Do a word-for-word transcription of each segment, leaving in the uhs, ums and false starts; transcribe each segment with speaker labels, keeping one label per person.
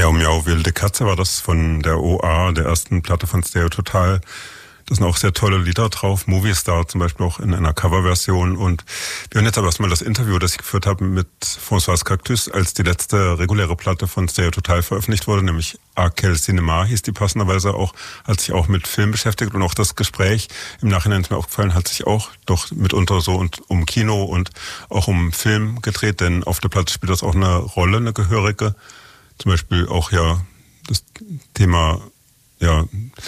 Speaker 1: Ja, Miau Wilde Katze war das von der O A, der ersten Platte von Stereo Total. Da sind auch sehr tolle Lieder drauf. Movie Star zum Beispiel auch in einer Coverversion. Und wir hören jetzt aber erstmal das Interview, das ich geführt habe mit Françoise Cactus, als die letzte reguläre Platte von Stereo Total veröffentlicht wurde, nämlich A Quel Cinéma hieß die passenderweise auch, hat sich auch mit Film beschäftigt. Und auch das Gespräch im Nachhinein ist mir aufgefallen, hat sich auch doch mitunter so und um Kino und auch um Film gedreht, denn auf der Platte spielt das auch eine Rolle, eine gehörige. Zum Beispiel auch ja das Thema ja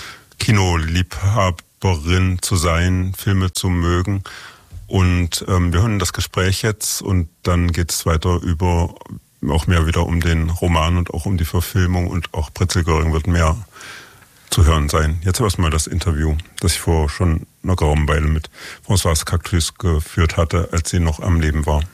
Speaker 1: Kinoliebhaberin zu sein, Filme zu mögen. Und ähm, wir hören das Gespräch jetzt und dann geht es weiter über auch mehr wieder um den Roman und auch um die Verfilmung und auch Pritzel Göring wird mehr zu hören sein. Jetzt erstmal das Interview, das ich vor schon einer geraumen Weile mit Françoise Cactus geführt hatte, als sie noch am Leben war.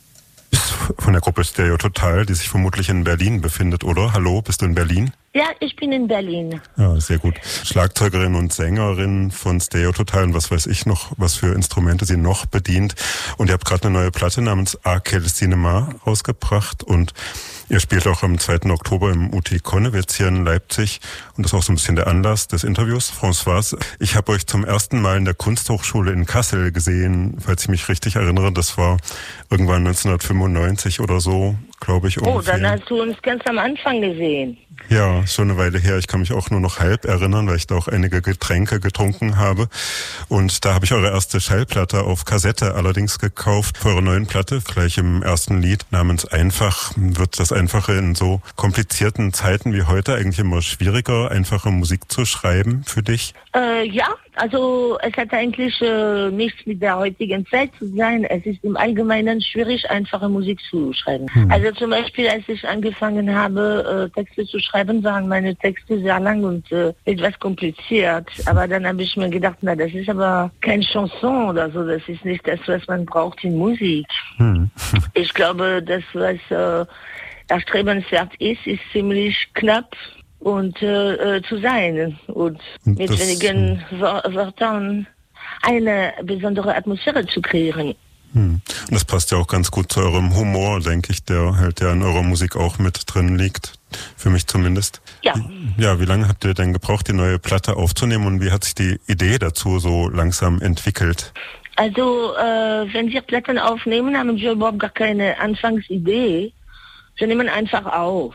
Speaker 1: Von der Gruppe Stereo Total, die sich vermutlich in Berlin befindet, oder? Hallo, bist du in Berlin?
Speaker 2: Ja, ich bin in Berlin.
Speaker 1: Ja, sehr gut. Schlagzeugerin und Sängerin von Stereo Total und was weiß ich noch, was für Instrumente sie noch bedient. Und ihr habt gerade eine neue Platte namens A Quel Cinéma rausgebracht und ihr spielt auch am zweiten Oktober im U T Konnewitz hier in Leipzig und das ist auch so ein bisschen der Anlass des Interviews. Françoise, ich habe euch zum ersten Mal in der Kunsthochschule in Kassel gesehen, falls ich mich richtig erinnere. Das war irgendwann neunzehnhundertfünfundneunzig oder so, glaube ich.
Speaker 2: Oh,
Speaker 1: ungefähr.
Speaker 2: Dann hast du uns ganz am Anfang gesehen.
Speaker 1: Ja, schon eine Weile her. Ich kann mich auch nur noch halb erinnern, weil ich da auch einige Getränke getrunken habe. Und da habe ich eure erste Schallplatte auf Kassette allerdings gekauft. Für eure neuen Platte, gleich im ersten Lied namens Einfach, wird das Einfache in so komplizierten Zeiten wie heute eigentlich immer schwieriger, einfache Musik zu schreiben für dich?
Speaker 2: Äh, ja, also es hat eigentlich äh, nichts mit der heutigen Zeit zu sein. Es ist im Allgemeinen schwierig, einfache Musik zu schreiben. Hm. Also zum Beispiel, als ich angefangen habe, äh, Texte zu schreiben, waren meine Texte sehr lang und äh, etwas kompliziert. Aber dann habe ich mir gedacht, na, das ist aber kein Chanson oder so. Das ist nicht das, was man braucht in Musik. Hm. Ich glaube, das, was äh, erstrebenswert ist, ist ziemlich knapp und äh, zu sein und mit das, wenigen Wörtern eine besondere Atmosphäre zu kreieren.
Speaker 1: Hm. Und das passt ja auch ganz gut zu eurem Humor, denke ich, der halt ja in eurer Musik auch mit drin liegt, für mich zumindest.
Speaker 2: Ja.
Speaker 1: Ja, wie lange habt ihr denn gebraucht, die neue Platte aufzunehmen und wie hat sich die Idee dazu so langsam entwickelt?
Speaker 2: Also, äh, wenn wir Platten aufnehmen, haben wir überhaupt gar keine Anfangsidee. Wir nehmen einfach auf.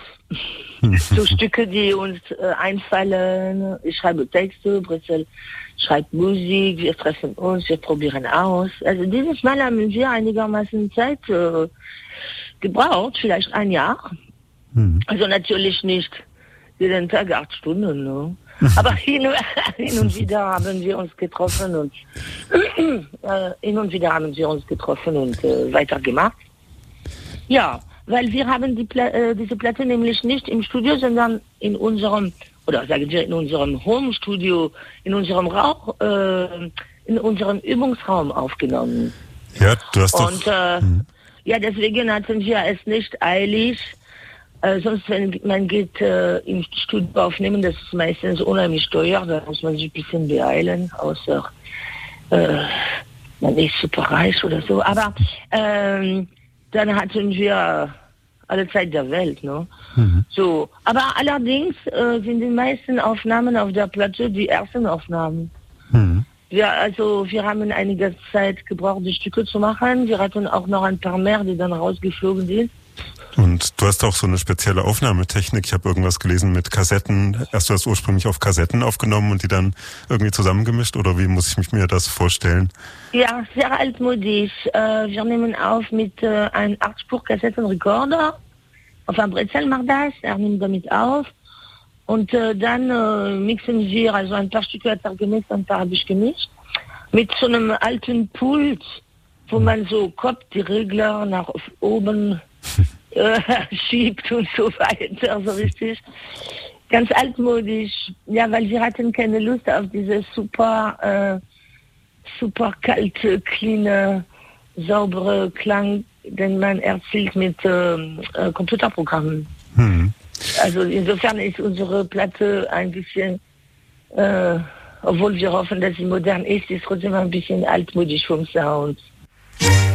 Speaker 2: So Stücke, die uns äh, einfallen. Ich schreibe Texte, Britzel schreibt Musik, wir treffen uns, wir probieren aus. Also dieses Mal haben wir einigermaßen Zeit äh, gebraucht, vielleicht ein Jahr. Mhm. Also natürlich nicht jeden Tag acht Stunden, ne? Aber hin, hin und wieder haben wir uns getroffen und äh, hin und wieder haben wir uns getroffen und äh, weitergemacht. Ja. Weil wir haben die Pla- äh, diese Platte nämlich nicht im Studio, sondern in unserem, oder sagen wir in unserem Home-Studio, in unserem Rauch, äh, in unserem Übungsraum aufgenommen.
Speaker 1: Ja, du hast doch...
Speaker 2: Und äh, hm. ja, deswegen hatten wir es nicht eilig. Äh, sonst, wenn man geht äh, im Studio aufnehmen, das ist meistens unheimlich teuer, da muss man sich ein bisschen beeilen, außer äh, man ist super reich oder so. Aber ähm, dann hatten wir alle Zeit der Welt, ne? Mhm. So, aber allerdings äh, sind die meisten Aufnahmen auf der Platte die ersten Aufnahmen. Mhm. Wir, also, wir haben einige Zeit gebraucht, die Stücke zu machen. Wir hatten auch noch ein paar mehr, die dann rausgeflogen sind.
Speaker 1: Und du hast auch so eine spezielle Aufnahmetechnik. Ich habe irgendwas gelesen mit Kassetten. Hast du das ursprünglich auf Kassetten aufgenommen und die dann irgendwie zusammengemischt? Oder wie muss ich mir das vorstellen?
Speaker 2: Ja, sehr altmodisch. Äh, wir nehmen auf mit äh, einem acht-Spur-Kassettenrekorder. Auf einem Bretzel macht das. Er nimmt damit auf. Und äh, dann äh, mixen wir, also ein paar Stücke hat er gemischt, ein paar habe ich gemischt. Mit so einem alten Pult, wo man so Kopf, die Regler nach oben äh, schiebt und so weiter, so richtig. Ganz altmodisch. Ja, weil wir hatten keine Lust auf diese super, äh, super kalte, cleane, saubere Klang, den man erzielt mit äh, äh, Computerprogrammen. Hm. Also insofern ist unsere Platte ein bisschen, äh, obwohl wir hoffen, dass sie modern ist, ist trotzdem ein bisschen altmodisch vom Sound.